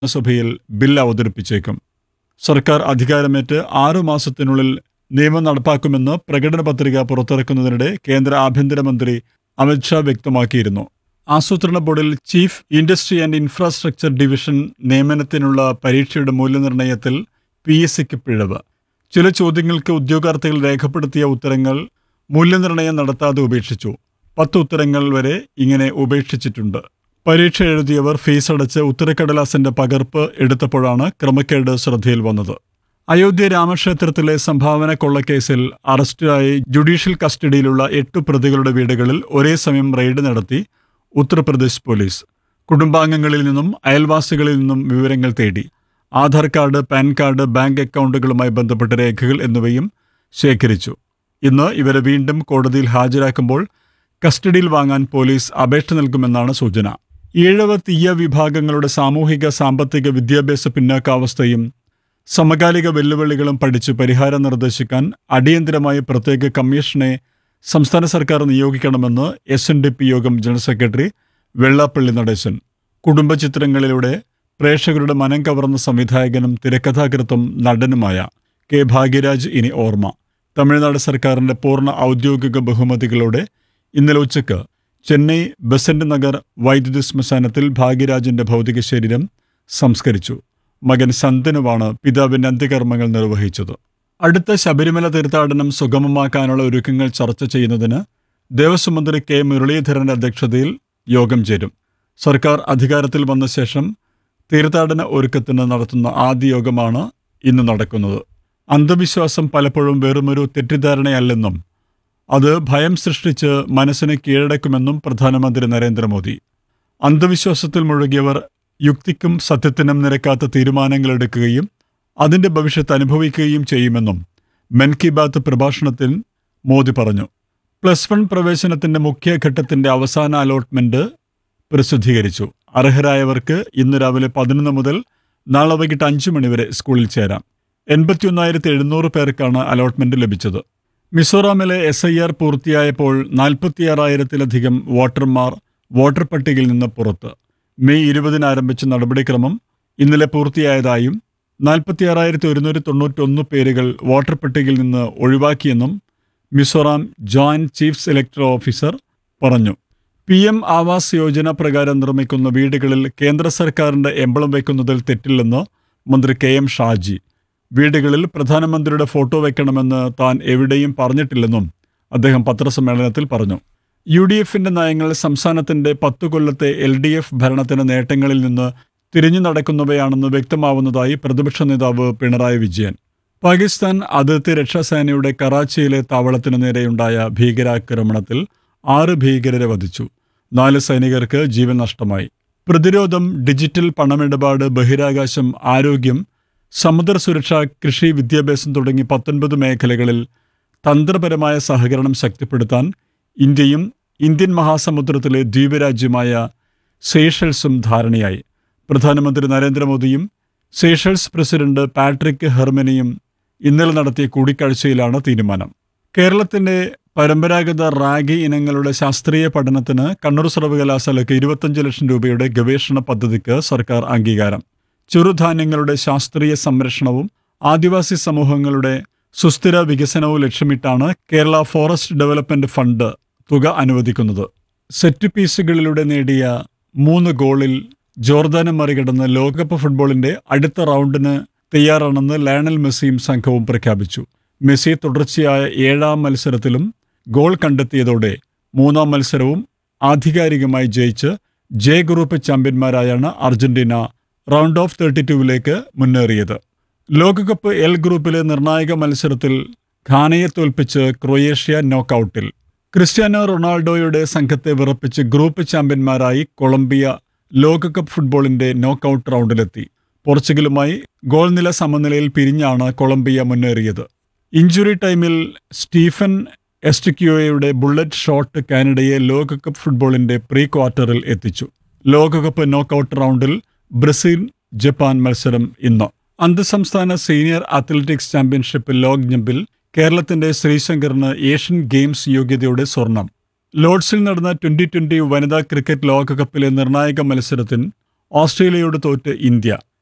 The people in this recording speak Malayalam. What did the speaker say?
സഭയിൽ ബിൽ അവതരിപ്പിച്ചേക്കും. സർക്കാർ അധികാരമേറ്റ് 6 മാസത്തിനുള്ളിൽ നിയമം നടപ്പാക്കുമെന്ന് പ്രകടന പത്രിക പുറത്തിറക്കുന്നതിനിടെ കേന്ദ്ര ആഭ്യന്തരമന്ത്രി അമിത്ഷാ വ്യക്തമാക്കിയിരുന്നു. ആസൂത്രണ ബോർഡിൽ chief industry and infrastructure division നിയമനത്തിനുള്ള പരീക്ഷയുടെ മൂല്യനിർണ്ണയത്തിൽ PSCക്ക് പിഴവ്. ചില ചോദ്യങ്ങൾക്ക് ഉദ്യോഗാർത്ഥികൾ രേഖപ്പെടുത്തിയ ഉത്തരങ്ങൾ മൂല്യനിർണ്ണയം നടത്താതെ ഉപേക്ഷിച്ചു. 10 ഉത്തരങ്ങൾ വരെ ഇങ്ങനെ ഉപേക്ഷിച്ചിട്ടുണ്ട്. പരീക്ഷ എഴുതിയവർ ഫീസ് അടച്ച് ഉത്തരക്കടലാസിന്റെ പകർപ്പ് എടുത്തപ്പോഴാണ് ക്രമക്കേട് ശ്രദ്ധയിൽ വന്നത്. അയോധ്യ രാമക്ഷേത്രത്തിലെ സംഭാവന കൊള്ളക്കേസിൽ അറസ്റ്റിലായി ജുഡീഷ്യൽ കസ്റ്റഡിയിലുള്ള 8 പ്രതികളുടെ വീടുകളിൽ ഒരേ സമയം റെയ്ഡ് നടത്തി ഉത്തർപ്രദേശ് പോലീസ്. കുടുംബാംഗങ്ങളിൽ നിന്നും അയൽവാസികളിൽ നിന്നും വിവരങ്ങൾ തേടി. Aadhaar card, pan card, bank അക്കൗണ്ടുകളുമായി ബന്ധപ്പെട്ട രേഖകൾ എന്നിവയും ശേഖരിച്ചു. ഇന്ന് ഇവരെ വീണ്ടും കോടതിയിൽ ഹാജരാക്കുമ്പോൾ കസ്റ്റഡിയിൽ വാങ്ങാൻ പോലീസ് അപേക്ഷ നൽകുമെന്നാണ് സൂചന. ഈഴവ തീയ വിഭാഗങ്ങളുടെ സാമൂഹിക സാമ്പത്തിക വിദ്യാഭ്യാസ പിന്നാക്കാവസ്ഥയും സമകാലിക വെല്ലുവിളികളും പഠിച്ച് പരിഹാരം നിർദ്ദേശിക്കാൻ അടിയന്തരമായി പ്രത്യേക കമ്മീഷനെ സംസ്ഥാന സർക്കാർ നിയോഗിക്കണമെന്ന് SNDP യോഗം ജനറൽ സെക്രട്ടറി വെള്ളാപ്പള്ളി നടേശൻ. കുടുംബചിത്രങ്ങളിലൂടെ പ്രേക്ഷകരുടെ മനം കവർന്ന സംവിധായകനും തിരക്കഥാകൃത്തും നടനുമായ K. ഭാഗ്യരാജ് ഇനി ഓർമ്മ. തമിഴ്നാട് സർക്കാരിന്റെ പൂർണ്ണ ഔദ്യോഗിക ബഹുമതികളോടെ ഇന്നലെ ഉച്ചയ്ക്ക് ചെന്നൈ ബസന്റ് നഗർ വൈദ്യുതി ശ്മശാനത്തിൽ ഭാഗ്യരാജിന്റെ ഭൗതിക ശരീരം സംസ്കരിച്ചു. മകൻ ശന്തനുവാണ് പിതാവിന്റെ അന്ത്യകർമ്മങ്ങൾ നിർവഹിച്ചത്. അടുത്ത ശബരിമല തീർത്ഥാടനം സുഗമമാക്കാനുള്ള ഒരുക്കങ്ങൾ ചർച്ച ചെയ്യുന്നതിന് ദേവസ്വം മന്ത്രി K. മുരളീധരന്റെ അധ്യക്ഷതയിൽ യോഗം ചേരും. സർക്കാർ അധികാരത്തിൽ വന്ന ശേഷം തീർത്ഥാടന ഒരുക്കത്തിന് നടത്തുന്ന ആദ്യ യോഗമാണ് ഇന്ന് നടക്കുന്നത്. അന്ധവിശ്വാസം പലപ്പോഴും വെറുമൊരു തെറ്റിദ്ധാരണയല്ലെന്നും അത് ഭയം സൃഷ്ടിച്ച് മനസ്സിനെ കീഴടക്കുമെന്നും പ്രധാനമന്ത്രി നരേന്ദ്രമോദി. അന്ധവിശ്വാസത്തിൽ മുഴുകിയവർ യുക്തിക്കും സത്യത്തിനും നിരക്കാത്ത തീരുമാനങ്ങളെടുക്കുകയും അതിന്റെ ഭവിഷ്യത്ത് അനുഭവിക്കുകയും ചെയ്യുമെന്നും മൻ കി ബാത്ത് പ്രഭാഷണത്തിൽ മോദി പറഞ്ഞു. +1 പ്രവേശനത്തിന്റെ മുഖ്യഘട്ടത്തിന്റെ അവസാന അലോട്ട്മെന്റ് പ്രസിദ്ധീകരിച്ചു. അർഹരായവർക്ക് ഇന്ന് രാവിലെ 11 മുതൽ നാളെ വൈകിട്ട് 5 മണിവരെ സ്കൂളിൽ ചേരാം. 81,700 പേർക്കാണ് അലോട്ട്മെന്റ് ലഭിച്ചത്. മിസോറാമിലെ SIR പൂർത്തിയായപ്പോൾ 46,000-ലധികം വോട്ടർമാർ വോട്ടർ പട്ടികയിൽ നിന്ന് പുറത്ത്. മെയ് 20 ആരംഭിച്ച നടപടിക്രമം ഇന്നലെ പൂർത്തിയായതായും 46,191 പേരുകൾ വോട്ടർ പട്ടികയിൽ നിന്ന് ഒഴിവാക്കിയെന്നും Mizoram joint chief electoral officer പറഞ്ഞു. PM ആവാസ് യോജന പ്രകാരം നിർമ്മിക്കുന്ന വീടുകളിൽ കേന്ദ്ര സർക്കാരിന്റെ എംബ്ലം വയ്ക്കുന്നതിൽ തെറ്റില്ലെന്ന് മന്ത്രി KM ഷാജി. വീടുകളിൽ പ്രധാനമന്ത്രിയുടെ ഫോട്ടോ വയ്ക്കണമെന്ന് താൻ എവിടെയും പറഞ്ഞിട്ടില്ലെന്നും അദ്ദേഹം പത്രസമ്മേളനത്തിൽ പറഞ്ഞു. UDFന്റെ നയങ്ങൾ സംസ്ഥാനത്തിന്റെ 10 കൊല്ലത്തെ LDF ഭരണത്തിന്റെ നേട്ടങ്ങളിൽ നിന്ന് തിരിഞ്ഞു നടക്കുന്നവയാണെന്ന് വ്യക്തമാവുന്നതായി പ്രതിപക്ഷ നേതാവ് പിണറായി വിജയൻ. പാകിസ്ഥാൻ അതിർത്തി രക്ഷാസേനയുടെ കറാച്ചിയിലെ താവളത്തിനു നേരെയുണ്ടായ ഭീകരാക്രമണത്തിൽ 6 ഭീകരരെ വധിച്ചു. 4 സൈനികർക്ക് ജീവൻ നഷ്ടമായി. പ്രതിരോധം, ഡിജിറ്റൽ പണമിടപാട്, ബഹിരാകാശം, ആരോഗ്യം, സമുദ്ര സുരക്ഷ, കൃഷി, വിദ്യാഭ്യാസം തുടങ്ങി 19 മേഖലകളിൽ തന്ത്രപരമായ സഹകരണം ശക്തിപ്പെടുത്താൻ ഇന്ത്യയും ഇന്ത്യൻ മഹാസമുദ്രത്തിലെ ദ്വീപരാജ്യമായ സെയ്ഷൽസും ധാരണയായി. പ്രധാനമന്ത്രി നരേന്ദ്രമോദിയും സെയ്ഷൽസ് പ്രസിഡന്റ് പാട്രിക് ഹെർമനിയും ഇന്നലെ നടത്തിയ കൂടിക്കാഴ്ചയിലാണ് തീരുമാനം. കേരളത്തിന്റെ പരമ്പരാഗത റാഗി ഇനങ്ങളുടെ ശാസ്ത്രീയ പഠനത്തിന് കണ്ണൂർ സർവകലാശാലയ്ക്ക് 25 ലക്ഷം രൂപയുടെ ഗവേഷണ പദ്ധതിക്ക് സർക്കാർ അംഗീകാരം. ചെറുധാന്യങ്ങളുടെ ശാസ്ത്രീയ സംരക്ഷണവും ആദിവാസി സമൂഹങ്ങളുടെ സുസ്ഥിര വികസനവും ലക്ഷ്യമിട്ടാണ് കേരള ഫോറസ്റ്റ് ഡെവലപ്മെന്റ് ഫണ്ട് തുക അനുവദിക്കുന്നത്. സെറ്റ് പീസുകളിലൂടെ നേടിയ 3 ഗോളിൽ ജോർദാനെ മറികടന്ന് ലോകകപ്പ് ഫുട്ബോളിന്റെ അടുത്ത റൗണ്ടിന് തയ്യാറാണെന്ന് ലയണൽ മെസ്സിയും സംഘവും പ്രഖ്യാപിച്ചു. മെസ്സി തുടർച്ചയായ 7ാം മത്സരത്തിലും ഗോൾ കണ്ടെത്തിയതോടെ 3ാം മത്സരവും ആധികാരികമായി ജയിച്ച് J group ചാമ്പ്യന്മാരായാണ് Argentina round of 32ലേക്ക് മുന്നേറിയത്. ലോകകപ്പ് എൽ ഗ്രൂപ്പിലെ നിർണായക മത്സരത്തിൽ ഘാനയെ തോൽപ്പിച്ച് ക്രൊയേഷ്യ നോക്കൌട്ടിൽ. ക്രിസ്ത്യാനോ റൊണാൾഡോയുടെ സംഘത്തെ വിറപ്പിച്ച് ഗ്രൂപ്പ് ചാമ്പ്യന്മാരായി കൊളംബിയ ലോകകപ്പ് ഫുട്ബോളിന്റെ നോക്കൌട്ട് റൗണ്ടിലെത്തി. പോർച്ചുഗലുമായി ഗോൾ നില സമനിലയിൽ പിരിഞ്ഞാണ് കൊളംബിയ മുന്നേറിയത്. ഇഞ്ചുറി ടൈമിൽ സ്റ്റീഫൻ എസ്റ്റിക്യോയുടെ ബുള്ളറ്റ് ഷോട്ട് കാനഡയെ ലോകകപ്പ് ഫുട്ബോളിന്റെ പ്രീ ക്വാർട്ടറിൽ എത്തിച്ചു. ലോകകപ്പ് നോക്കൌട്ട് റൗണ്ടിൽ ബ്രസീൽ ജപ്പാൻ മത്സരം ഇന്ന്. അന്തർസംസ്ഥാന സീനിയർ അത്ലറ്റിക്സ് ചാമ്പ്യൻഷിപ്പ് ലോങ് ജമ്പിൽ കേരളത്തിന്റെ ശ്രീശങ്കറിന് ഏഷ്യൻ ഗെയിംസ് യോഗ്യതയോടെ സ്വർണം. ലോർഡ്സിൽ നടന്ന 2020 വനിതാ ക്രിക്കറ്റ് ലോകകപ്പിലെ നിർണായക മത്സരത്തിൽ ഓസ്ട്രേലിയയോട് തോറ്റ് ഇന്ത്യ.